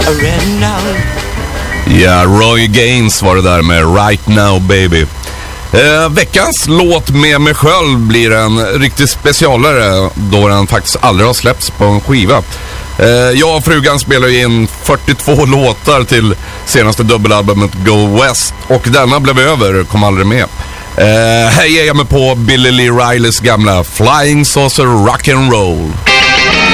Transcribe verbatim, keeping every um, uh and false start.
Ja, Roy Gaines var det där med Right Now Baby. Eh, veckans låt med mig själv blir en riktigt specialare då den faktiskt aldrig har släppts på en skiva. Eh, jag och frugan spelar in fyrtiotvå låtar till senaste dubbelalbumet Go West och denna blev över, kom aldrig med. Eh, här ger jag mig på Billy Lee Rileys gamla Flying Saucer Rock'n'Roll.